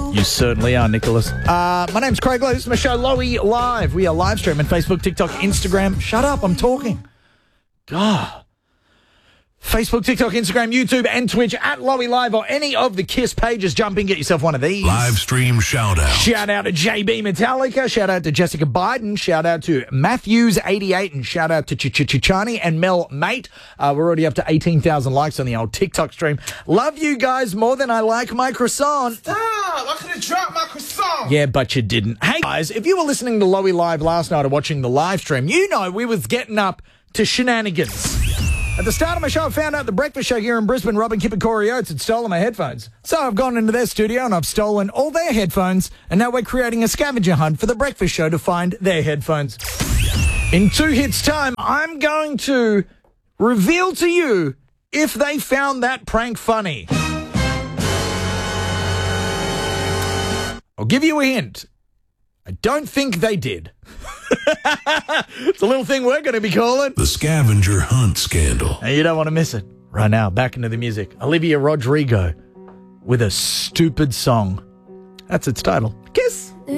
You certainly are, Nicholas. My name's Craig Lowe. This is my show, Lowy Live. We are live streaming Facebook, TikTok, Instagram. Shut up, I'm talking. God. Facebook, TikTok, Instagram, YouTube, and Twitch at Lowy Live or any of the KISS pages. Jump in, get yourself one of these. Live stream shout out. Shout out to JB Metallica. Shout out to Jessica Biden. Shout out to Matthews88. And shout out to Chichani and Mel Mate. We're already up to 18,000 likes on the old TikTok stream. Love you guys more than I like my croissant. Stop! I could have dropped my croissant. Yeah, but you didn't. Hey, guys, if you were listening to Lowy Live last night or watching the live stream, you know we was getting up to shenanigans. At the start of my show, I found out the breakfast show here in Brisbane, Robin, Kip and Corey Oates had stolen my headphones. So I've gone into their studio and I've stolen all their headphones, and now we're creating a scavenger hunt for the breakfast show to find their headphones. In 2 hits time, I'm going to reveal to you if they found that prank funny. I'll give you a hint. I don't think they did. It's a little thing we're going to be calling the scavenger hunt scandal. And you don't want to miss it. Right now, back into the music. Olivia Rodrigo with a stupid song. That's its title. Kiss.